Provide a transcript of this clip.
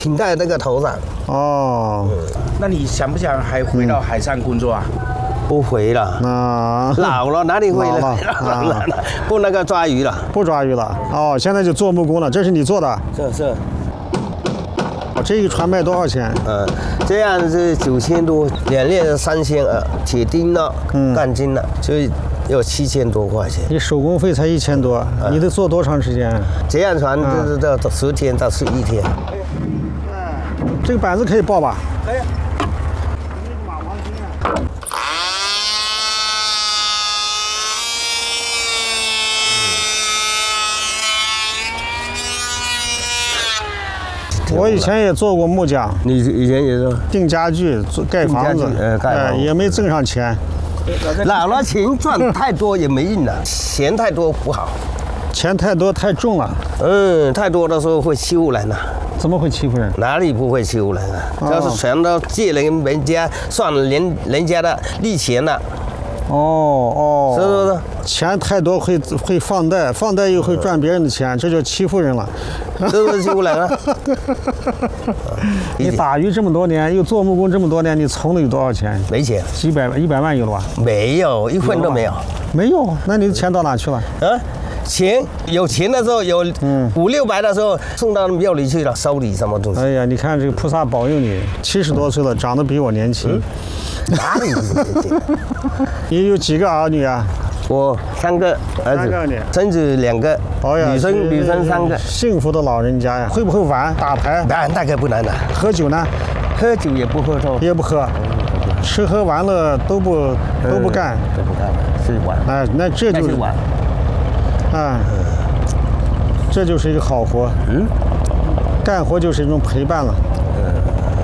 挺在那个头上。 哦， 那你想不想还回到海上工作啊？ 不回了，老了哪里会了？老了，不那个抓鱼了， 不抓鱼了。哦，现在就做木工了，这是你做的？ 是。 这一船卖多少钱？ 这样是9000多，2链3200，铁钉了，钢筋了，就有7000多块钱。 你手工费才1000多，你得做多长时间？ 这样船这10天到11天。 这个板子可以抱吧？ 可以。 我以前也做过木匠， 你以前也是钉家具、盖房子，也没挣上钱。 老了钱赚太多也没用了，钱太多不好， 钱太多太重了。 太多的时候会欺负人了。 怎么会欺负人？ 哪里不会欺负人啊？就是全都借人家，算人家的利钱了。是不是？ 钱太多会放贷，放贷又会赚别人的钱，这就欺负人了。 是不是欺负人啊？ 你打鱼这么多年，又做木工这么多年，你存了有多少钱？ 没钱， 几百100万有了吧？ 没有，1分都没有。 没有？那你的钱到哪去了？ 钱有钱的时候有500-600的时候送到庙里去了，烧礼什么东西。 哎呀，你看这个菩萨保佑你，70多岁了，长得比我年轻。 哪里？ 你有几个儿女啊？ 我3个儿子，孙子2个，女生3个。 幸福的老人家呀！会不会玩打牌？ 那个不能的。 喝酒呢？ 喝酒也不喝多， 也不喝。吃喝玩乐都不干， 都不干了，是玩。 那这就是玩。 这就是一个好活。干活就是一种陪伴了。